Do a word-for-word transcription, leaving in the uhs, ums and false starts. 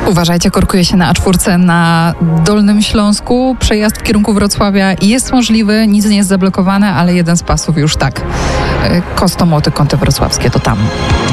Uważajcie, korkuje się na A cztery na Dolnym Śląsku. Przejazd w kierunku Wrocławia jest możliwy, nic nie jest zablokowane, ale jeden z pasów już tak. Kostomoty, Kąty Wrocławskie to tam.